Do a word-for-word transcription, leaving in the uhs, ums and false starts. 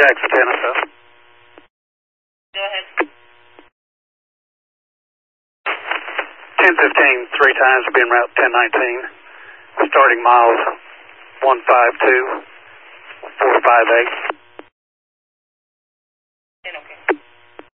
Jackson ten, S F. Go ahead. ten fifteen, three times, being route ten nineteen. Starting miles one five two, four five eight.